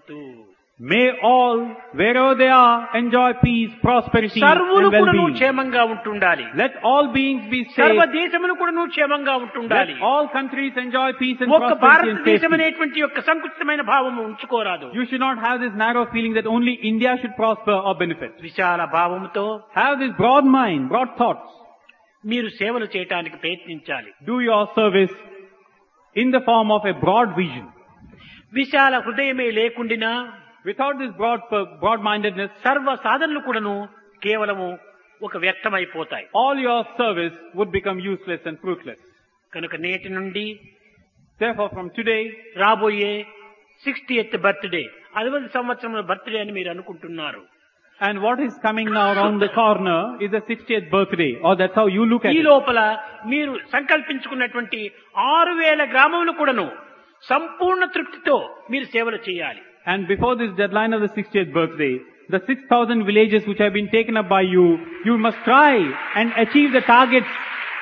భవంతు. May all, wherever they are, enjoy peace, prosperity సర్వులు and కూడాను well-being. క్షేమంగా ఉంటుండాలి. Let all beings be సర్వ safe. దేశములు కూడాను క్షేమంగా ఉంటుండాలి. Let all countries enjoy peace and ఒక్క prosperity and భారతదేశం safety. అనేటువంటి యొక్క సంకుచితమైన భావము ఉంచుకోరాదు. You should not have this narrow feeling that only India should prosper or benefit. Vishala భావముతో Have this broad mind, broad thoughts. మీరు సేవలు చేయటానికి ప్రయత్నించాలి. Do your service in the form of a broad vision. విశాల హృదయమే లేకుండినా Without this broad-mindedness, సర్వ సాధనలు కూడాను కేవలము ఒక వ్యక్తమైపోతాయి. all your service would become useless and fruitless. కనుక నేటి నుండి Therefore, from today, రాబోయే 60th బర్త్డే 60 సంవత్సరముల బర్త్డే అని మీరు అనుకుంటున్నారు. and what is coming now around the corner is the 60th birthday, or that's how you look at ఈ it. లోపల మీరు సంకల్పించుకున్నటువంటి 6000 గ్రామములు కూడాను సంపూర్ణ తృప్తితో మీరు సేవలు చేయాలి. And before this deadline of the 60th birthday, the 6,000 villages which have been taken up by you, you must try and achieve the targets.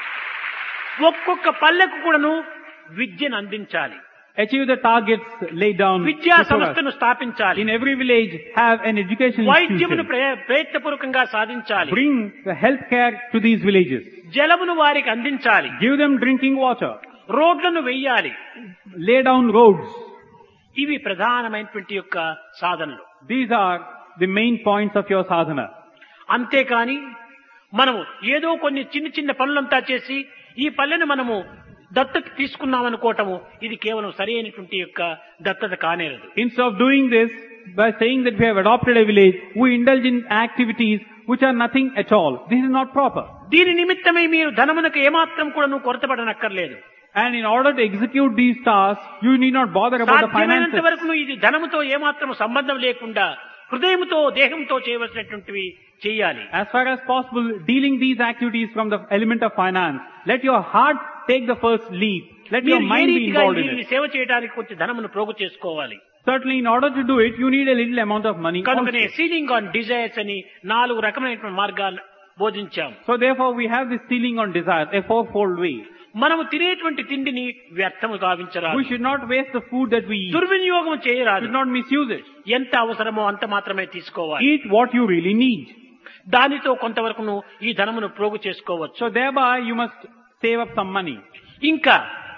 ఒక్కొక్క పల్లెకు కూడాను విద్యను అందించాలి. Achieve the targets laid down విద్యా before us. సంస్థను స్థాపించాలి. In every village, have an education వైద్యమును institution. ప్రయత్నపూర్వకంగా సాధించాలి. Bring the health care to these villages. జలమును వారికి అందించాలి. Give them drinking water. రోడ్లను వెయ్యాలి. Lay down roads. ఇవి ప్రధానమైనటువంటి యొక్క సాధనలు. These are the main points of your sadhana. అంతేకాని మనము ఏదో కొన్ని చిన్న చిన్న పనులంతా చేసి ఈ పల్లెను మనము దత్తత తీసుకున్నామనుకోవటము ఇది కేవలం సరైనటువంటి యొక్క దత్తత కానేరదు. Instead of doing this, by saying that we have adopted a village, we indulge in activities which are nothing at all. This is not proper. దీని నిమిత్తమై మీరు ధనమునకు ఏమాత్రం కూడా కొరతపడనక్కర్లేదు. And in order to execute these tasks, you need not bother about the సాధ్యమైనంత finances. వరకు ఇది ధనముతో ఏమాత్రం సంబంధం లేకుండా హృదయంతో దేహంతో చేయవలసినటువంటివి చేయాలి. As far as possible, dealing these activities from the element of finance, let your heart take the first leap. Let your మీరు ఏ mind be రీతిగా involved in దీనిని it. సేవ చేయడానికి కొంచెం ధనమును ప్రోగు చేసుకోవాలి. Certainly, in order to do it, you need a little amount of money కనుకనే also. సీలింగ్ ఆన్ డిజైర్స్ అని 4 రకమైనటువంటి మార్గాలు బోధించాం. So therefore, we have this ceiling on desire, a fourfold way. మనము తినేటువంటి తిండిని వ్యర్థము గావించరాదు. We should not waste the food that we eat. దుర్వినియోగం We చేయరాదు. should not misuse it. ఎంత అవసరమో అంత మాత్రమే తీసుకోవాలి. Eat what you really need. దానితో కొంతవరకును ఈ ధనమును ప్రోగు చేసుకోవచ్చు. So thereby, you must save up some money. ఇంకా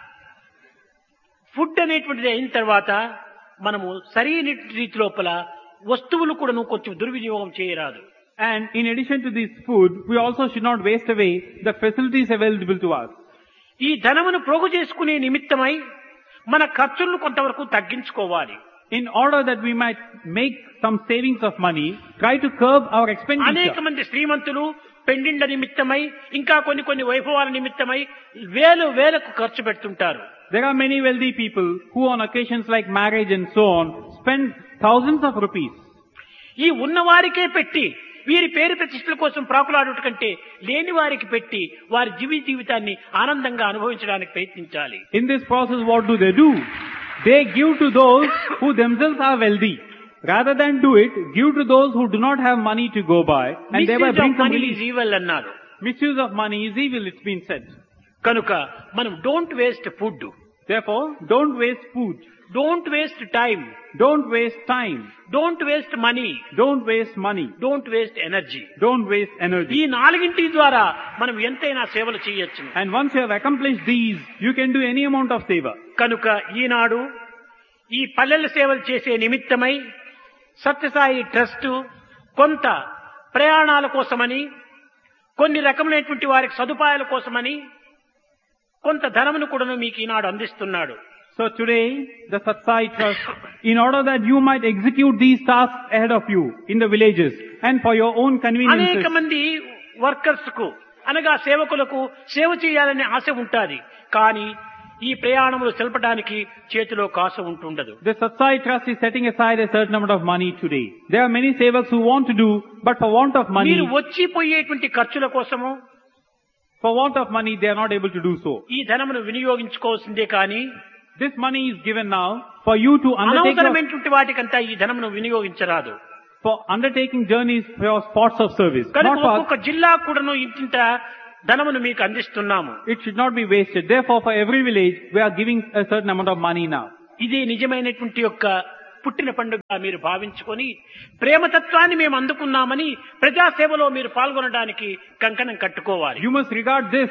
ఫుడ్ అనేటువంటిది అయిన తర్వాత మనము సరైన రీతి లోపల వస్తువులు కూడాను కొంచెం దుర్వినియోగం చేయరాదు. And in addition to this food, we also should not waste away the facilities available to us. ఈ ధనమును ప్రోగు చేసుకునే నిమిత్తమై మన ఖర్చులను కొంతవరకు తగ్గించుకోవాలి. In order that we might make some savings of money, try to curb our అనేక expenditure. మంది శ్రీమంతులు పెండిండ్ల నిమిత్తమై ఇంకా కొన్ని వైభవాల నిమిత్తమై వేలకు ఖర్చు పెడుతుంటారు. There are many wealthy people who on occasions like marriage and so on spend thousands of rupees. ఈ ఉన్నవారికే పెట్టి వీరి పేరు ప్రతిష్టల కోసం ప్రాకులాడుట కంటే లేని వారికి పెట్టి వారి జీవితాన్ని ఆనందంగా అనుభవించడానికి ప్రయత్నించాలి. In this process, what do? They give to those who themselves are wealthy. Rather than do it, give to those who do not have money to go by, and thereby bring some relief. Evil అన్నారు. Misuse of money is evil, it's been said. కనుక మనం don't waste food, Therefore, don't waste food. Don't waste time, Don't waste time. Don't waste money, Don't waste money. Don't waste energy. Don't waste ఈ energy. 4 ద్వారా మనం ఎంతైనా సేవలు చేయొచ్చు. And once you have accomplished these, you can do any amount of favor. కనుక ఈనాడు ఈ పల్లెల సేవలు చేసే నిమిత్తమై సత్యసాయి ట్రస్ట్ కొంత ప్రయాణాల కోసమని, కొన్ని రకమైనటువంటి వారికి సదుపాయాల కోసమని కొంత ధనమును కూడా మీకు ఈనాడు అందిస్తున్నాడు. So today, the Satsai Trust, in order that you might execute these tasks ahead of you in the villages and for your own అనేక conveniences, మంది వర్కర్స్ కు అనగా సేవకులకు సేవ చేయాలనే ఆశ ఉంటాది. కానీ ఈ ప్రయాణములు తెలపడానికి చేతిలో కాసు ఉంటుండదు. the Satsai Trust is setting aside a certain amount of money today. There are many sevaks who want to do, but for want of money, మీరు వచ్చిపోయేటువంటి ఖర్చుల కోసము they are not able to do so. ఈ ధనమును వినియోగించుకోవాల్సిందే కానీ This money is given now for you to అనవసరమైనటువంటి వాటికంతా ఈ ధనమును వినియోగించరాదు. for undertaking journeys for your spots of service. కనుక Not for, ఒక్కొక్క జిల్లా కూడాను ఇంత ధనమును మీకు అందిస్తున్నాము. it should not be wasted. Therefore, for every village, we are giving a certain amount of money now. ఇది నిజమైనటువంటి యొక్క పుట్టిన పండుగ మీరు భావించుకొని ప్రేమతత్వాన్ని మేము అందుకున్నామని ప్రజాసేవలో మీరు పాల్గొనడానికి కంకణం కట్టుకోవాలి. You must regard this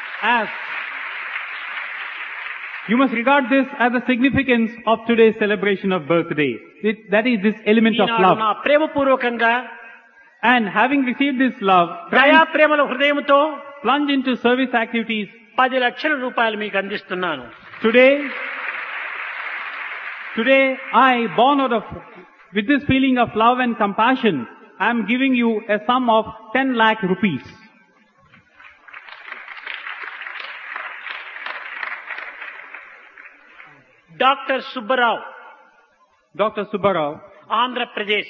as the significance of today's celebration of birthday. That is this element of Eenadu love. నా ప్రేమపూర్వకంగా And having received this love, దయా ప్రేమల హృదయంతో plunge into service activities. 10 లక్షల రూపాయలు మీకు అందిస్తున్నాను. Today, born out of, with this feeling of love and compassion, I am giving you a sum of 10 lakh rupees. Doctor Subbarao, Dr. Subbarao, Andhra Pradesh.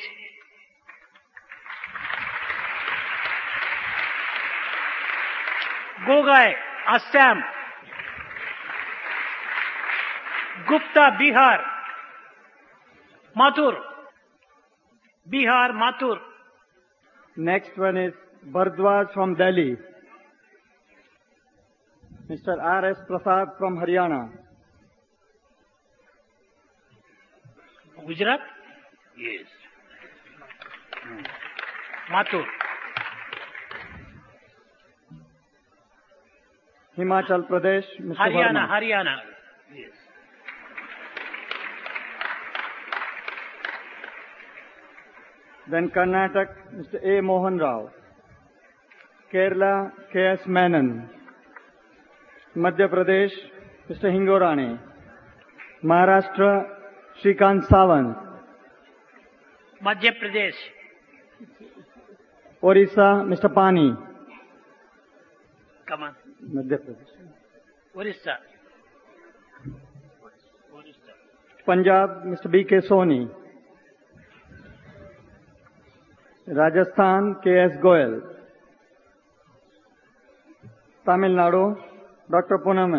Gogoi, Assam. Gupta, Bihar. Mathur, Bihar, Mathur. Next one is Bhardwaj from Delhi. Mr. R.S. Prasad from Haryana. Gujarat, yes. Mathur. Himachal Pradesh, Mr. Haryana, Verma. Haryana. Yes. Then Karnataka, Mr. A. Mohan Rao. Kerala, K.S. Menon. Madhya Pradesh, Mr. Hingorani. Maharashtra, Shrikant Sawant. Madhya Pradesh. Orissa, Mr. Pani. Come on. Madhya Pradesh. Orissa. Punjab, Mr. B.K. Soni. Rajasthan, K.S. Goyal. Tamil Nadu, Dr. Poonam.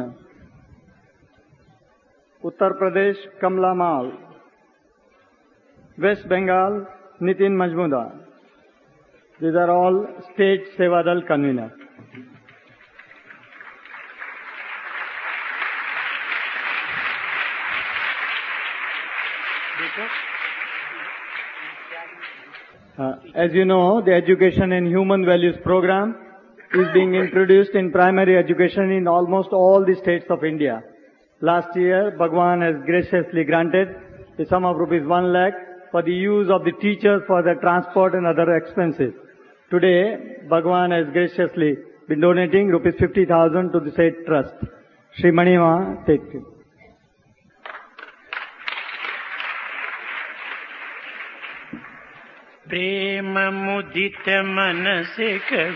Uttar Pradesh, Kamla Mal. West Bengal, Nitin Majmudar. These are all state Sevadal conveners. As you know, the Education and Human Values program is being introduced in primary education in almost all the states of India. Last year, Bhagwan has graciously granted the sum of rupees 1 lakh for the use of the teachers for their transport and other expenses. Today, Bhagwan has graciously been donating rupees 50,000 to the said trust. Shri Manima, take it. ప్రేమ ముదిత మనసే